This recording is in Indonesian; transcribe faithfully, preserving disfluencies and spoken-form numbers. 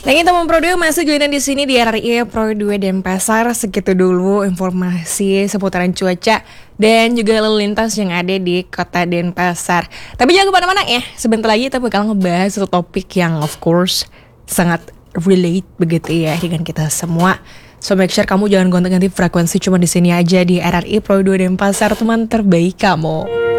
Lagi teman Pro dua masih joinan di sini di R R I Pro dua Denpasar. Segitu dulu informasi seputaran cuaca dan juga lalu lintas yang ada di kota Denpasar. Tapi jangan kemana-mana ya. Sebentar lagi kita bakal ngebahas satu topik yang of course sangat relate begitu ya dengan kita semua. So make sure kamu jangan gonta-ganti frekuensi cuma di sini aja di R R I Pro dua Denpasar, teman terbaik kamu.